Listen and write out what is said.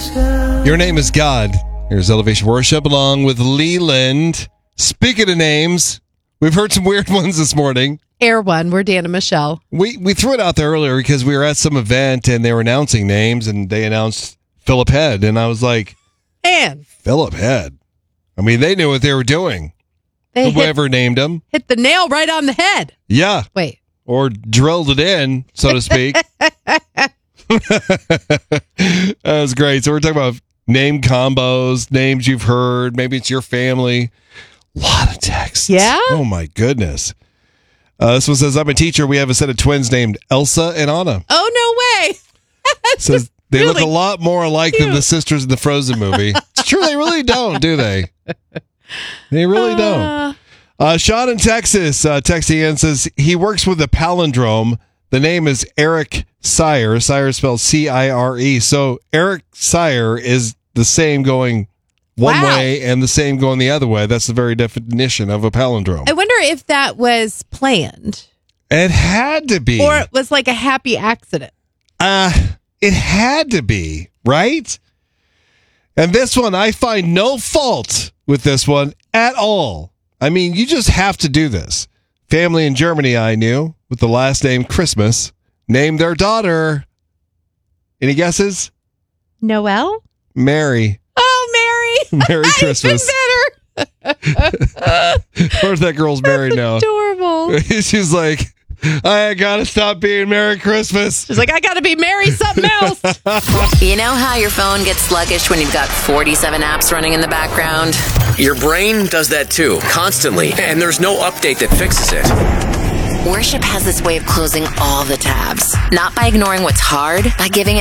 Your name is God. Here's Elevation Worship along with Leland. Speaking of names, we've heard some weird ones this morning. Air One, we're Dan and Michelle. We threw it out there earlier because we were at some event and they were announcing names and they announced Philip Head. And I was like, And Philip Head. I mean, they knew what they were doing. Whoever named him. hit the nail right on the head. Yeah. Wait. Or drilled it in, so to speak. That was great. So we're talking about name combos, names you've heard. Maybe it's your family. A lot of texts. Yeah? Oh, my goodness. This one says, I'm a teacher. We have a set of twins named Elsa and Anna. Oh, no way. Says they really look a lot more alike than the sisters in the Frozen movie. It's true. They really don't, do they? They really don't. Sean in Texas texting in says he works with a palindrome. The name is Eric Sire. Sire spelled C-I-R-E. So Eric Sire is the same going one way and the same going the other way. That's the very definition of a palindrome. I wonder if that was planned. It had to be. Or it was like a happy accident. It had to be, right? And this one, I find no fault with this one at all. I mean, you just have to do this. Family in Germany I knew with the last name Christmas named their daughter. Any guesses? Noelle? Mary. Oh, Mary. Merry Christmas. Even better. Where's that girl's married now? Adorable. She's like, I gotta stop being Merry Christmas. She's like, I gotta be Mary something else. You know how your phone gets sluggish when you've got 47 apps running in the background? Your brain does that too, constantly, and there's no update that fixes it. Worship has this way of closing all the tabs. Not by ignoring what's hard, by giving it